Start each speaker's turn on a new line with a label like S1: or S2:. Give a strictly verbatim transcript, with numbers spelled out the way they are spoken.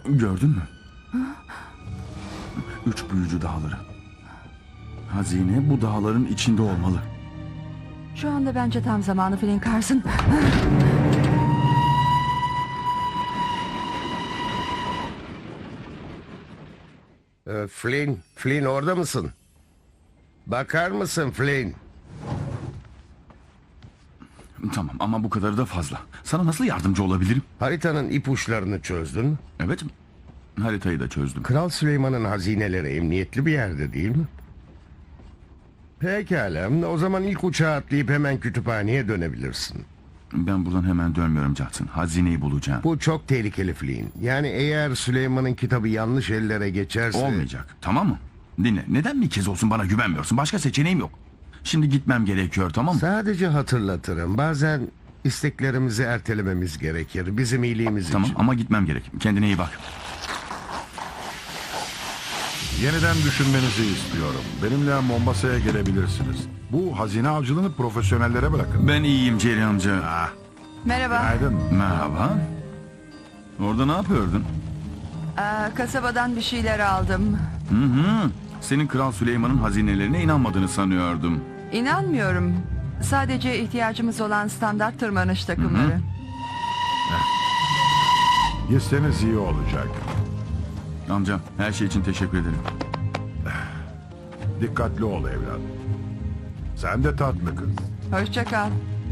S1: Gördün mü? Üç büyücü dağları. Hazine bu dağların içinde olmalı.
S2: Şu anda bence tam zamanı Flynn Carson.
S3: Ee, Flynn, Flynn orada mısın? Bakar mısın Flynn?
S1: Tamam ama bu kadarı da fazla. Sana nasıl yardımcı olabilirim?
S3: Haritanın ipuçlarını çözdün mü?
S1: Evet. Haritayı da çözdüm.
S3: Kral Süleyman'ın hazineleri emniyetli bir yerde değil mi? Pekala, o zaman ilk uçağa atlayıp hemen kütüphaneye dönebilirsin.
S1: Ben buradan hemen dönmüyorum Jackson. Hazineyi bulacağım.
S3: Bu çok tehlikeli Flynn. Yani eğer Süleyman'ın kitabı yanlış ellere geçerse...
S1: Olmayacak. Tamam mı? Dinle. Neden bir kez olsun bana güvenmiyorsun? Başka seçeneğim yok. Şimdi gitmem gerekiyor, tamam mı?
S3: Sadece hatırlatırım. Bazen isteklerimizi ertelememiz gerekir. Bizim iyiliğimiz
S1: Tamam
S3: için.
S1: ama gitmem gerek. Kendine iyi bak.
S4: Yeniden düşünmenizi istiyorum. Benimle Mombasa'ya gelebilirsiniz. Bu hazine avcılığını profesyonellere bırakın.
S1: Ben iyiyim Jerry amca.
S4: Ah,
S2: Merhaba.
S4: günaydın.
S1: Merhaba. Orada ne yapıyordun?
S2: Aa, kasabadan bir şeyler aldım.
S1: Hı hı. Senin Kral Süleyman'ın hazinelerine inanmadığını sanıyordum.
S2: İnanmıyorum. Sadece ihtiyacımız olan standart tırmanış takımları.
S4: Gitseniz iyi olacak.
S1: Amcam her şey için teşekkür ederim.
S4: Dikkatli ol evlat. Sen de tatlı kız.
S2: Hoşça kal.